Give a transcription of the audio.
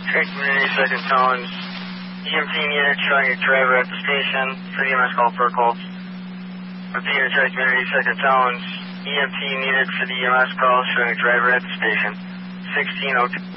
Trade community, second tones. EMT needed, showing a driver at the station. For the EMS call, per call. Repeated, trade community, second tones. EMT needed for the EMS call, showing a driver at the station. 1602.